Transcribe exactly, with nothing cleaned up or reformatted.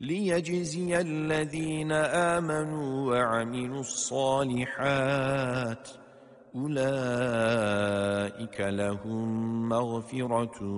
ليجزي الذين آمنوا وعملوا الصالحات أولئك لهم مغفرة